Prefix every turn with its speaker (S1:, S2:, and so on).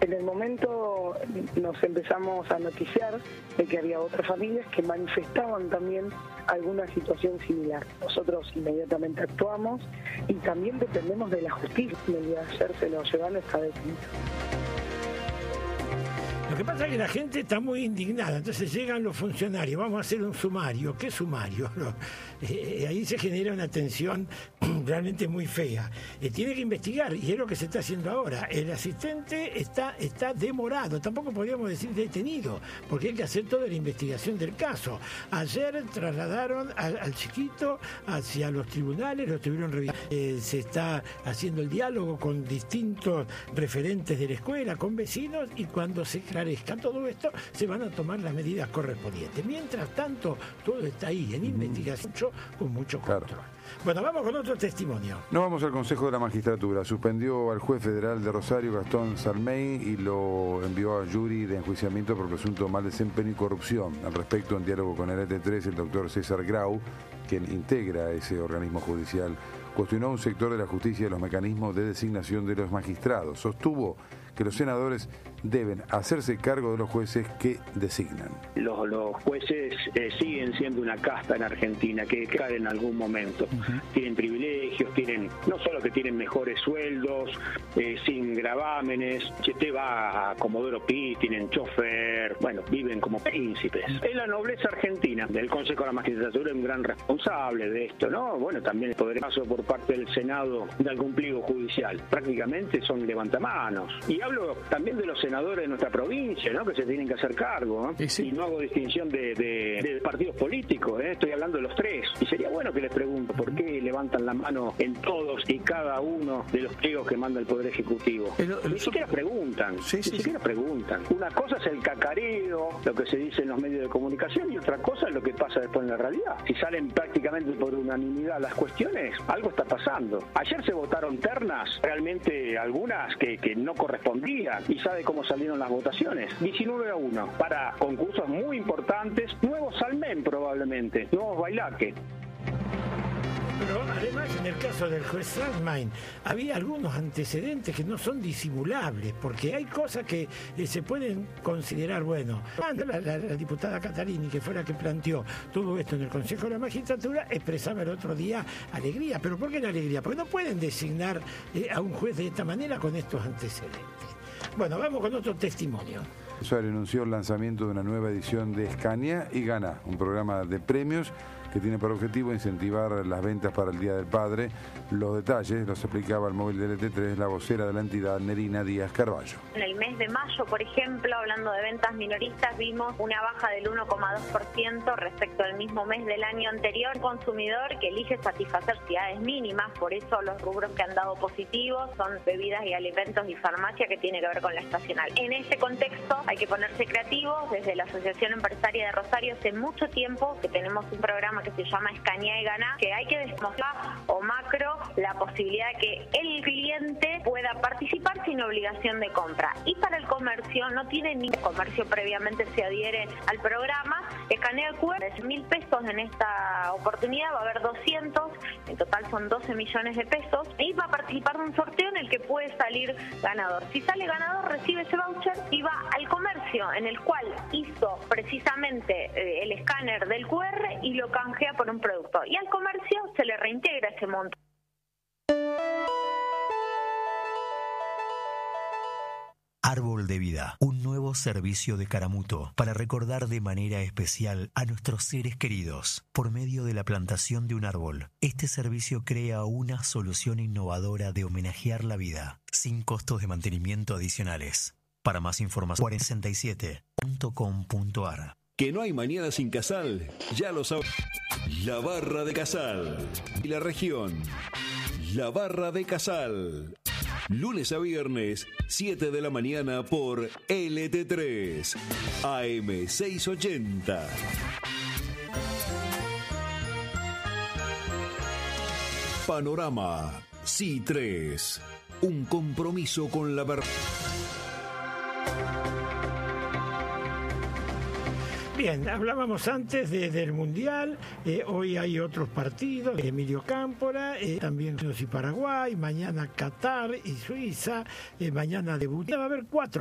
S1: En el momento nos empezamos a noticiar de que había otras familias que manifestaban también alguna situación similar. Nosotros inmediatamente actuamos y también dependemos de la justicia. El día de ayer se lo llevaron, está detenido.
S2: Lo que pasa es que la gente está muy indignada, entonces llegan los funcionarios, vamos a hacer un sumario. ¿Qué sumario? Ahí se genera una tensión realmente muy fea. Tiene que investigar, y es lo que se está haciendo ahora. El asistente está demorado, tampoco podríamos decir detenido, porque hay que hacer toda la investigación del caso. Ayer trasladaron al chiquito hacia los tribunales, lo estuvieron revisando. Se está haciendo el diálogo con distintos referentes de la escuela, con vecinos, y cuando se esclarezca todo esto, se van a tomar las medidas correspondientes. Mientras tanto, todo está ahí, en investigación, con mucho control. Claro. Bueno, vamos con otro testimonio.
S3: Nos vamos al Consejo de la Magistratura. Suspendió al juez federal de Rosario, Gastón Salmey, y lo envió a jury de enjuiciamiento por presunto mal desempeño y corrupción. Al respecto, en diálogo con el ET3, el doctor César Grau, quien integra ese organismo judicial, cuestionó a un sector de la justicia y los mecanismos de designación de los magistrados. Sostuvo que los senadores deben hacerse cargo de los jueces que designan.
S4: Los jueces siguen siendo una casta en Argentina que cae en algún momento. Tienen privilegios, no solo que tienen mejores sueldos, sin gravámenes. Si usted va a Comodoro Pi, tienen chofer, viven como príncipes. Es la nobleza argentina. El Consejo de la Magistratura es un gran responsable de esto, ¿no? También el poder paso por parte del Senado de algún pliego judicial. Prácticamente son levantamanos. Y hablo también de los senadores de nuestra provincia, ¿no? Que se tienen que hacer cargo, ¿no? Sí. Y no hago distinción de partidos políticos, estoy hablando de los tres. Y sería bueno que les pregunto por qué levantan la mano en todos y cada uno de los pliegos que manda el Poder Ejecutivo. Ni siquiera preguntan, preguntan. Una cosa es el cacareo, lo que se dice en los medios de comunicación, y otra cosa es lo que pasa después en la realidad. Si salen prácticamente por unanimidad las cuestiones, algo está pasando. Ayer se votaron ternas, realmente algunas que no correspondían, y sabe cómo salieron las votaciones. 19-1 para concursos muy importantes, nuevos Salmen probablemente, nuevos Bailaque.
S2: Pero además, en el caso del juez Salmey, había algunos antecedentes que no son disimulables, porque hay cosas que se pueden considerar, la diputada Catarini, que fue la que planteó todo esto en el Consejo de la Magistratura, expresaba el otro día alegría. ¿Pero por qué la alegría? Porque no pueden designar a un juez de esta manera con estos antecedentes. Bueno, vamos con otro testimonio.
S3: Rosario anunció el lanzamiento de una nueva edición de Escaña y Gana, un programa de premios que tiene por objetivo incentivar las ventas para el Día del Padre. Los detalles los explicaba el móvil del ET3 la vocera de la entidad, Nerina Díaz Carballo.
S5: En el mes de mayo, por ejemplo, hablando de ventas minoristas, vimos una baja del 1,2% respecto al mismo mes del año anterior. El consumidor que elige satisfacer necesidades mínimas, por eso los rubros que han dado positivos son bebidas y alimentos y farmacia, que tiene que ver con la estacional. En este contexto hay que ponerse creativos. Desde la Asociación Empresaria de Rosario hace mucho tiempo que tenemos un programa que se llama Escañá y Ganá, que hay que demostrar o macro la posibilidad de que el cliente pueda participar sin obligación de compra. Y para el comercio, no tiene ni comercio previamente se adhiere al programa. Escanea QR es 1.000 pesos en esta oportunidad, va a haber 200, en total son 12 millones de pesos, y va a participar de un sorteo en el que puede salir ganador. Si sale ganador, recibe ese voucher y va al comercio, en el cual hizo precisamente el escáner del QR y lo canjea por un producto. Y al comercio se le reintegra ese monto.
S6: Árbol de Vida, un nuevo servicio de Caramuto para recordar de manera especial a nuestros seres queridos por medio de la plantación de un árbol. Este servicio crea una solución innovadora de homenajear la vida, sin costos de mantenimiento adicionales. Para más información, 47.com.ar.
S7: Que no hay mañana sin Casal, ya lo sabes. La Barra de Casal y la región. La Barra de Casal. Lunes a viernes, 7 de la mañana por LT3, AM 680. Panorama C3, un compromiso con la verdad.
S2: Bien, hablábamos antes del Mundial, hoy hay otros partidos, Emilio Cámpora, también Paraguay, mañana Qatar y Suiza, mañana debuta, va a haber 4